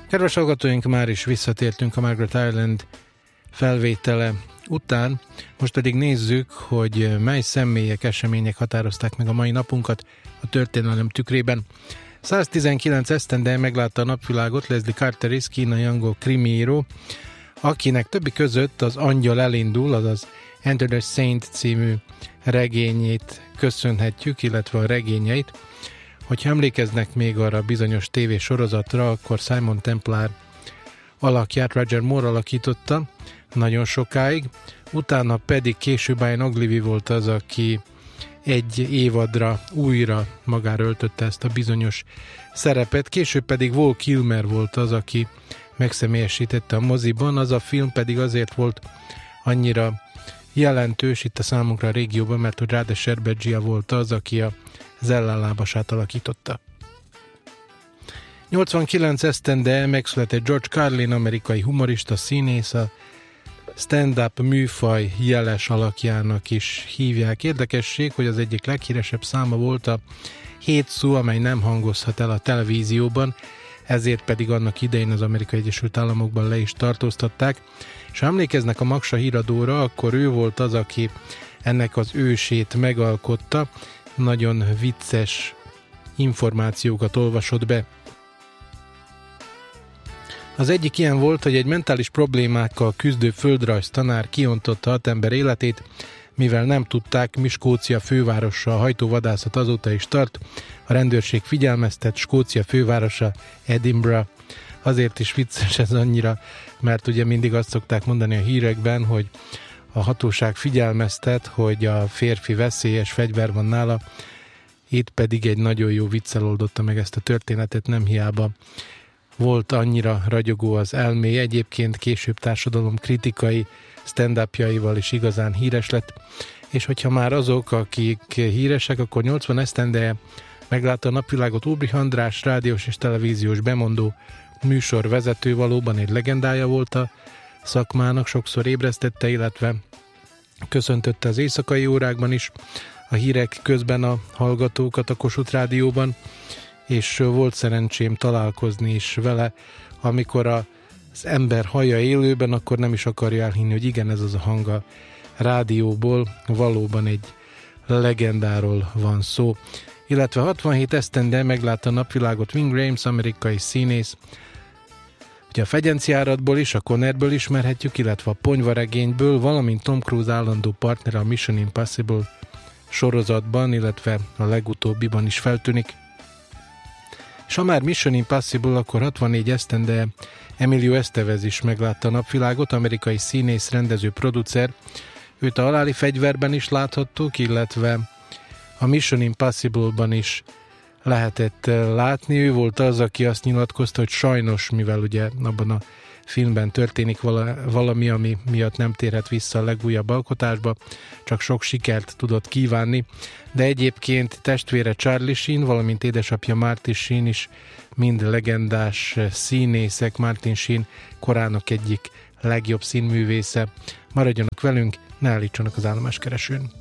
Kedves hallgatóink, már is visszatértünk a Margaret Island felvétele után, most pedig nézzük, hogy mely személyek, események határozták meg a mai napunkat a történelem tükrében. 119 esztendeje meglátta a napvilágot Leslie Carteris, kínai angol krimiíró, akinek többi között az Angyal elindul, azaz Enter the Saint című regényét köszönhetjük, illetve a regényeit. Hogyha emlékeznek még arra a bizonyos tévésorozatra, akkor Simon Templar alakját Roger Moore alakította nagyon sokáig, utána pedig később Ian Ogilvy volt az, aki egy évadra újra magára öltötte ezt a bizonyos szerepet, később pedig Val Kilmer volt az, aki megszemélyesítette a moziban, az a film pedig azért volt annyira jelentős itt a számunkra a régióban, mert hogy Ráde Serbegia volt az, aki az ellenlábasát alakította. 89 esztendeje megszületett George Carlin, amerikai humorista, színész, a stand-up műfaj jeles alakjának is hívják. Érdekesség, hogy az egyik leghíresebb száma volt a 7 szó, amely nem hangozhat el a televízióban, ezért pedig annak idején az Amerikai Egyesült Államokban le is tartóztatták. És ha emlékeznek a Maksa híradóra, akkor ő volt az, aki ennek az ősét megalkotta, nagyon vicces információkat olvasott be. Az egyik ilyen volt, hogy egy mentális problémákkal küzdő földrajz tanár kiontotta 6 ember életét, mivel nem tudták, mi Skócia fővárosa, a hajtóvadászat azóta is tart, a rendőrség figyelmeztet, Skócia fővárosa Edinburgh. Azért is vicces ez annyira, mert ugye mindig azt szokták mondani a hírekben, hogy a hatóság figyelmeztet, hogy a férfi veszélyes, fegyver van nála, itt pedig egy nagyon jó viccel oldotta meg ezt a történetet, nem hiába volt annyira ragyogó az elméje, egyébként később társadalomkritikai stand-upjaival is igazán híres lett, és hogyha már azok, akik híresek, akkor 80 esztendeje meglátta a napvilágot Ulbrich András, rádiós és televíziós bemondó műsorvezető, valóban egy legendája volt a szakmának, sokszor ébresztette, illetve köszöntötte az éjszakai órákban is a hírek közben a hallgatókat a Kossuth Rádióban, és volt szerencsém találkozni is vele, amikor az ember hallja élőben, akkor nem is akarja elhinni, hogy igen, ez az a hang a rádióból, valóban egy legendáról van szó. Illetve 67 esztendeje meglátta a napvilágot Ving Rhames, amerikai színész. Ugye a Fegyenci áradból is, a Connerből ismerhetjük, illetve a Ponyvaregényből, valamint Tom Cruise állandó partnere a Mission Impossible sorozatban, illetve a legutóbbiban is feltűnik. És ha már Mission Impossible, akkor 64 esztendeje Emilio Estevez is meglátta a napvilágot, amerikai színész, rendező, producer. Őt a Haláli fegyverben is láthattuk, illetve a Mission Impossible-ban is lehetett látni. Ő volt az, aki azt nyilatkozta, hogy sajnos, mivel ugye abban a filmben történik valami, ami miatt nem térhet vissza a legújabb alkotásba, csak sok sikert tudott kívánni, de egyébként testvére Charlie Sheen, valamint édesapja Martin Sheen is mind legendás színészek. Martin Sheen korának egyik legjobb színművésze. Maradjanak velünk, ne állítsanak az állomáskeresőn.